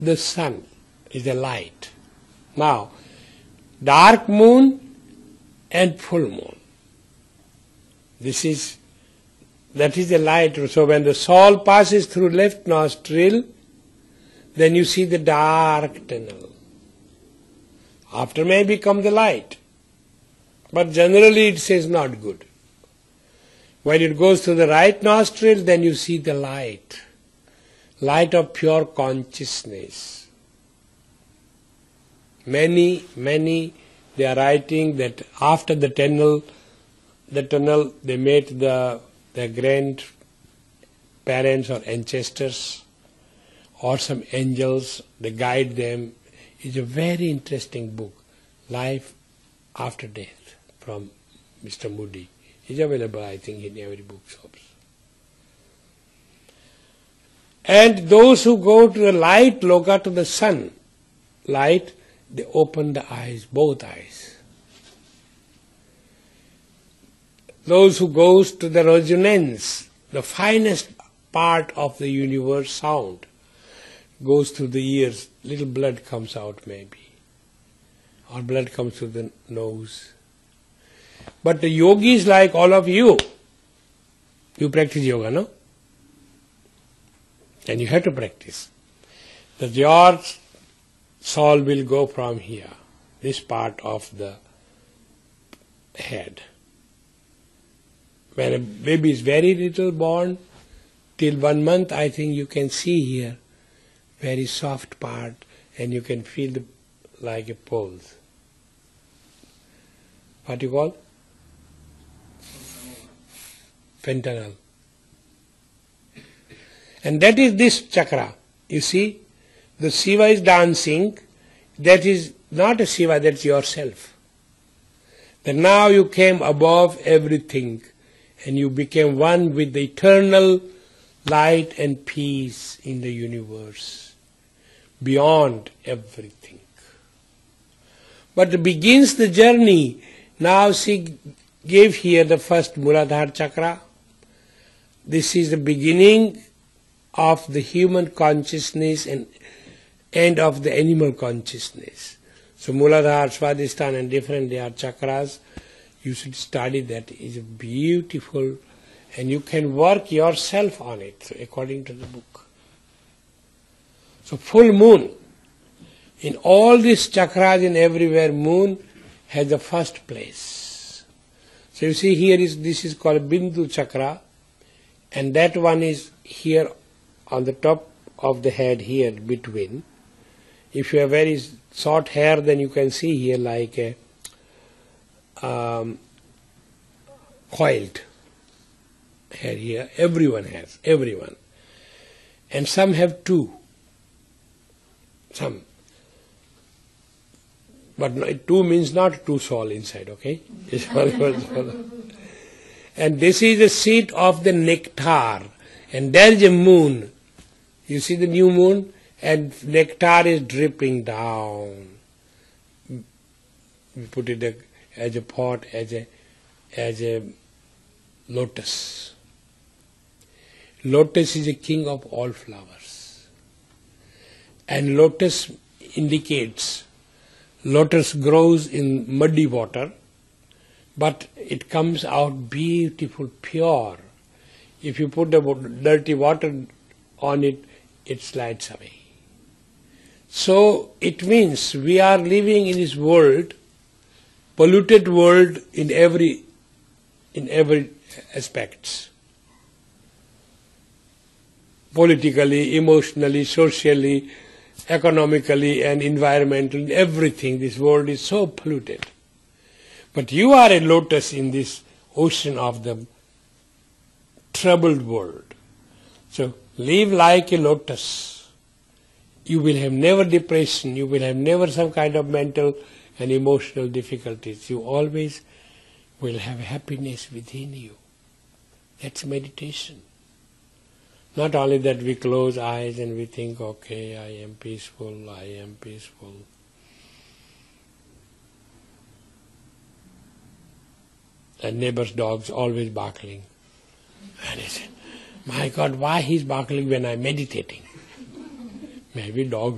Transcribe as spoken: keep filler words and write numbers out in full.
the sun is a light. Now, dark moon and full moon. This is, that is the light. So when the soul passes through left nostril, then you see the dark tunnel. After may become the light. But generally it says not good. When it goes through the right nostril, then you see the light. Light of pure consciousness. Many, many, they are writing that after the tunnel, the tunnel, they met the their grandparents or ancestors or some angels, they guide them. It's a very interesting book, Life After Death, from Mister Moody. It's available, I think, in every bookshop. And those who go to the light loka, to the sun, light, they open the eyes, both eyes. Those who goes to the resonance, the finest part of the universe, sound, goes through the ears, little blood comes out maybe, or blood comes through the nose. But the yogis like all of you, you practice yoga, no? And you have to practice. That your soul will go from here, this part of the head. When a baby is very little born, till one month, I think you can see here, very soft part, and you can feel the, like a pulse. What you call? Fentanyl. And that is this chakra. You see, the Shiva is dancing. That is not a Shiva, that's yourself. That now you came above everything and you became one with the eternal light and peace in the universe, beyond everything. But begins the journey. Now she gave here the first Muladhara chakra. This is the beginning of the human consciousness and end of the animal consciousness. So Muladhara, Swadhisthana and different, they are chakras. You should study that. It's beautiful, and you can work yourself on it according to the book. So full moon, in all these chakras and everywhere, moon has the first place. So you see here is, this is called Bindu chakra, and that one is here on the top of the head, here between. If you have very short hair, then you can see here like a um, coiled hair here. Everyone has, everyone. And some have two. Some. But no, two means not two soul inside, okay? And this is the seat of the nectar. And there is a moon. You see the new moon? And nectar is dripping down. We put it as a pot, as a, as a lotus. Lotus is a king of all flowers. And lotus indicates, lotus grows in muddy water, but it comes out beautiful, pure. If you put the dirty water on it, it slides away. So it means we are living in this world, polluted world in every in every aspects. Politically, emotionally, socially, economically and environmentally, everything, this world is so polluted. But you are a lotus in this ocean of the troubled world. So live like a lotus. You will have never depression, you will have never some kind of mental and emotional difficulties. You always will have happiness within you. That's meditation. Not only that we close eyes and we think, okay, I am peaceful, I am peaceful. And neighbor's dog's always barking. And he said, my God, why he's barking when I'm meditating? Maybe dog